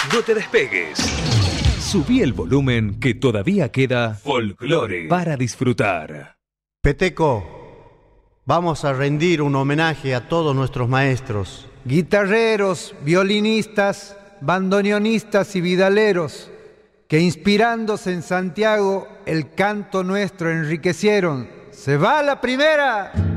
No te despegues. Subí el volumen que todavía queda folclore para disfrutar. Peteco, vamos a rendir un homenaje a todos nuestros maestros. Guitarreros, violinistas, bandoneonistas y vidaleros, que inspirándose en Santiago el canto nuestro enriquecieron. ¡Se va la primera!